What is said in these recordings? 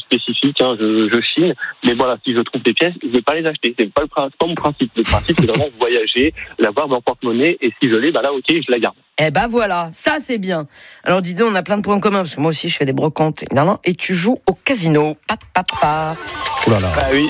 spécifiques, hein, je chine, mais voilà, si je trouve des pièces, je vais pas les acheter. C'est pas mon principe. Le principe, c'est vraiment voyager, l'avoir dans le porte-monnaie, et si je l'ai, là, ok, je la garde. Eh ben voilà, ça c'est bien. Alors dis donc, on a plein de points communs, parce que moi aussi je fais des brocantes, évidemment, et tu joues au casino. Papa. Oh là là. Ah oui.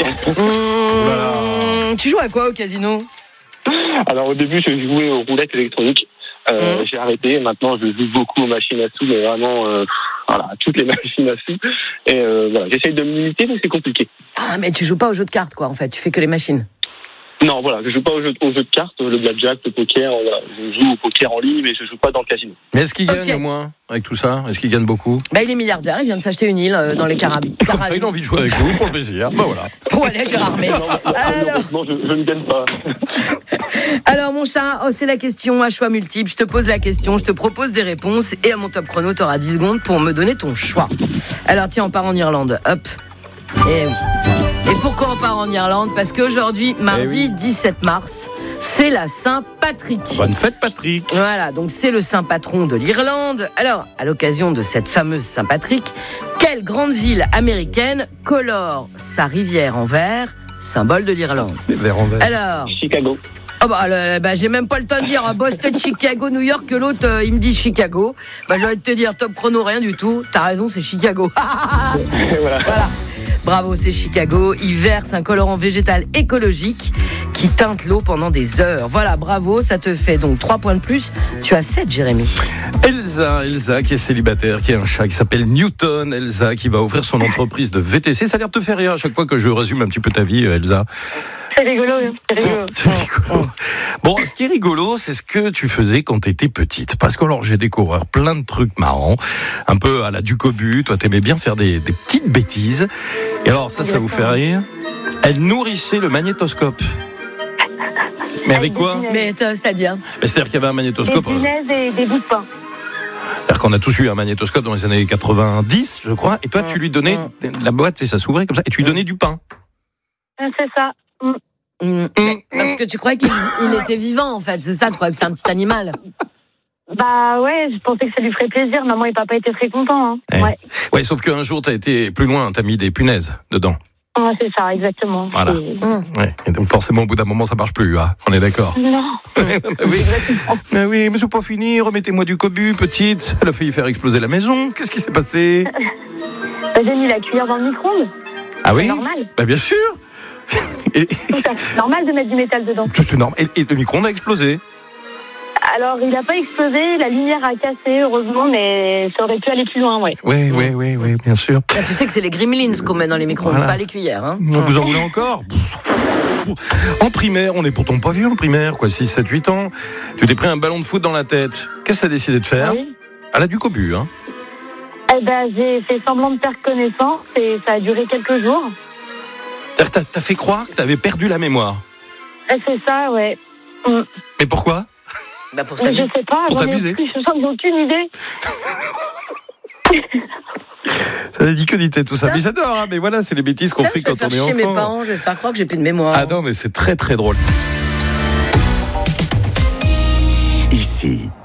Tu joues à quoi au casino ? Alors au début, je jouais aux roulettes électroniques. J'ai arrêté. Maintenant, je joue beaucoup aux machines à sous, mais vraiment, toutes les machines à sous. Et voilà, j'essaye de me limiter, mais c'est compliqué. Ah, mais tu joues pas aux jeux de cartes, quoi, en fait. Tu fais que les machines. Non, voilà, je joue pas aux jeux de cartes, le blackjack, le poker. Voilà, je joue au poker en ligne, mais je joue pas dans le casino. Mais est-ce qu'il gagne au moins avec tout ça ? Est-ce qu'il gagne beaucoup ? Bah, il est milliardaire, il vient de s'acheter une île dans les Caraïbes. Comme ça, il a envie de jouer avec vous pour le plaisir. Bah voilà. Pour aller à Gérard May. Non, je ne gagne pas. Alors, mon chat, c'est la question à choix multiple. Je te pose la question, je te propose des réponses, et à mon top chrono, tu auras 10 secondes pour me donner ton choix. Alors, tiens, on part en Irlande. Hop. Eh oui. Et pourquoi on part en Irlande ? Parce qu'aujourd'hui, mardi 17 mars, c'est la Saint-Patrick. Bonne fête, Patrick. Voilà, donc c'est le saint patron de l'Irlande. Alors, à l'occasion de cette fameuse Saint-Patrick, quelle grande ville américaine colore sa rivière en vert, symbole de l'Irlande ? Vert en vert. Alors, Chicago. oh j'ai même pas le temps de dire Boston, Chicago, New York, que l'autre il me dit Chicago. J'ai envie de te dire top chrono, rien du tout. T'as raison, c'est Chicago. Voilà. Bravo, c'est Chicago. Il verse un colorant végétal écologique qui teinte l'eau pendant des heures. Voilà, bravo, ça te fait donc 3 points de plus. Tu as 7, Jérémy. Elsa qui est célibataire, qui a un chat qui s'appelle Newton. Elsa qui va ouvrir son entreprise de VTC. Ça a l'air de te faire rire à chaque fois que je résume un petit peu ta vie, Elsa. C'est rigolo, C'est rigolo. Bon, ce qui est rigolo, c'est ce que tu faisais quand tu étais petite. Parce que alors, j'ai découvert plein de trucs marrants, un peu à la Ducobu. Toi, t'aimais bien faire des petites bêtises. Et alors, ça vous fait rire. Elle nourrissait le magnétoscope. Mais avec quoi ? Mais c'est-à-dire ? C'est-à-dire qu'il y avait un magnétoscope. Des punaises et des bouts de pain. C'est-à-dire qu'on a tous eu un magnétoscope dans les années 90, je crois. Et toi, tu lui donnais la boîte, ça s'ouvrait comme ça, et tu lui donnais du pain. C'est ça. Parce que tu croyais qu'il était vivant, en fait. C'est ça, tu croyais que c'était un petit animal. Bah ouais, je pensais que ça lui ferait plaisir. Maman et papa étaient très contents. Hein. Ouais, sauf qu'un jour, t'as été plus loin, t'as mis des punaises dedans. Ouais, c'est ça, exactement. Voilà. Ouais. Et donc forcément, au bout d'un moment, ça marche plus. Hein. On est d'accord. Non. oui, mais c'est pas fini. Remettez-moi du cobu, petite. Elle a failli faire exploser la maison. Qu'est-ce qui s'est passé ? J'ai mis la cuillère dans le micro-ondes. Ah oui ? C'est normal. Bah bien sûr. C'est normal de mettre du métal dedans. C'est normal. Et le micro-ondes a explosé. Alors, il n'a pas explosé, la lumière a cassé, heureusement, mais ça aurait pu aller plus loin, Oui, bien sûr. Là, tu sais que c'est les gremlins qu'on met dans les micro-ondes, pas les cuillères. Hein. Vous en voulez encore ? En primaire, on est pourtant pas vieux en primaire, 6, 7, 8 ans. Tu t'es pris un ballon de foot dans la tête. Qu'est-ce que tu as décidé de faire ? À la Ducobu, hein. J'ai fait semblant de perdre connaissance et ça a duré quelques jours. T'as fait croire que t'avais perdu la mémoire. C'est ça, ouais. Mais pourquoi ? Pour ça, je sais pas, pour t'abuser. Je n'ai aucune idée. Ça n'a dit que dit tout ça. Mais j'adore, mais voilà, c'est les bêtises qu'on fait quand on est enfant. Je vais faire chier mes parents, je vais faire croire que j'ai plus de mémoire. Ah non, mais c'est très très drôle. Ici,